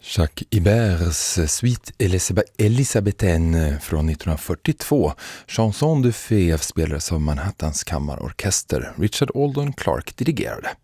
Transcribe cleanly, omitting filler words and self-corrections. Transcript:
Jacques Iberts Suite Elisabethaine från 1942. Chanson de Fève spelades av Manhattans kammarorkester. Richard Alden Clark dirigerade.